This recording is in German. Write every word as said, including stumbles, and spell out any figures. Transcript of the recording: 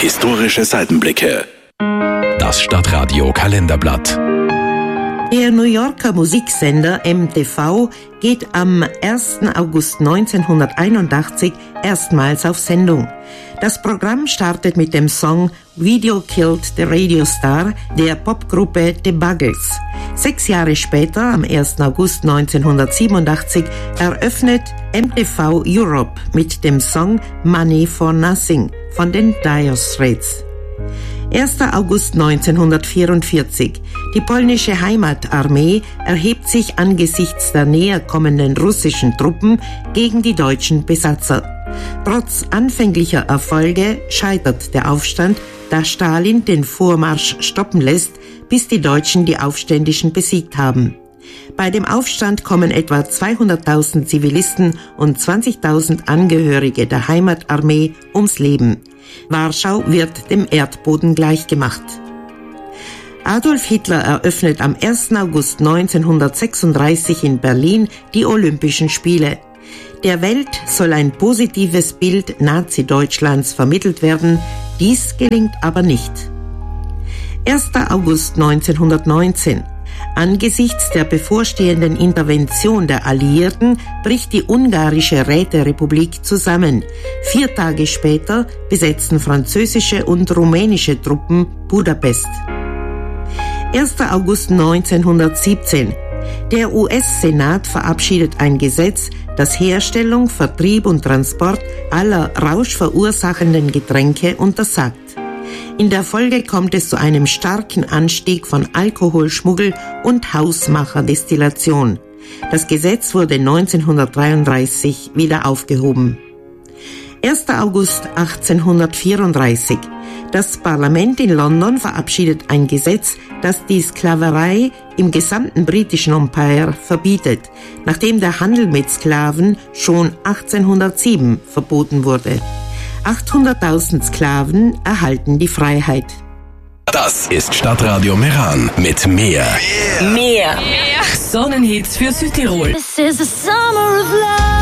Historische Seitenblicke. Das Stadtradio Kalenderblatt. Der New Yorker Musiksender M T V geht am ersten August neunzehnhunderteinundachtzig erstmals auf Sendung. Das Programm startet mit dem Song Video Killed the Radio Star der Popgruppe The Buggles. Sechs Jahre später, am ersten August neunzehnhundertsiebenundachtzig, eröffnet M T V Europe mit dem Song Money for Nothing von den Dire Straits. erster August neunzehnhundertvierundvierzig. Die polnische Heimatarmee erhebt sich angesichts der näher kommenden russischen Truppen gegen die deutschen Besatzer. Trotz anfänglicher Erfolge scheitert der Aufstand, da Stalin den Vormarsch stoppen lässt, bis die Deutschen die Aufständischen besiegt haben. Bei dem Aufstand kommen etwa zweihunderttausend Zivilisten und zwanzigtausend Angehörige der Heimatarmee ums Leben. Warschau wird dem Erdboden gleichgemacht. Adolf Hitler eröffnet am ersten August neunzehnhundertsechsunddreißig in Berlin die Olympischen Spiele. Der Welt soll ein positives Bild Nazi-Deutschlands vermittelt werden, dies gelingt aber nicht. erster August neunzehnhundertneunzehn. Angesichts der bevorstehenden Intervention der Alliierten bricht die ungarische Räterepublik zusammen. Vier Tage später besetzen französische und rumänische Truppen Budapest. erster August neunzehnhundertsiebzehn. Der U S-Senat verabschiedet ein Gesetz, das Herstellung, Vertrieb und Transport aller rauschverursachenden Getränke untersagt. In der Folge kommt es zu einem starken Anstieg von Alkoholschmuggel und Hausmacherdestillation. Das Gesetz wurde neunzehnhundertdreiunddreißig wieder aufgehoben. erster August achtzehnhundertvierunddreißig. Das Parlament in London verabschiedet ein Gesetz, das die Sklaverei im gesamten britischen Empire verbietet, nachdem der Handel mit Sklaven schon achtzehnhundertsieben verboten wurde. achthunderttausend Sklaven erhalten die Freiheit. Das ist Stadtradio Meran mit mehr. Mehr. Mehr. Sonnenhits für Südtirol. This is the summer of love.